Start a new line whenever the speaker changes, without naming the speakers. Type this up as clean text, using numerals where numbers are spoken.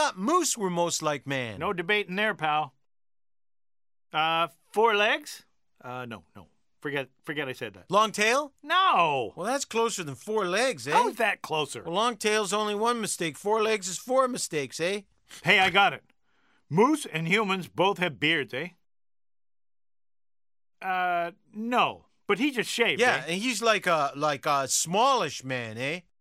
thought moose were most like man.
No debating there, pal. 4 legs? No. Forget I said that.
Long tail?
No!
Well, that's closer than 4 legs, eh?
How is that closer?
Well, long tail's only one mistake. 4 legs is 4 mistakes, eh?
Hey, I got it. Moose and humans both have beards, eh? No. But he just shaved,
Yeah,
eh?
and he's like a smallish man, eh?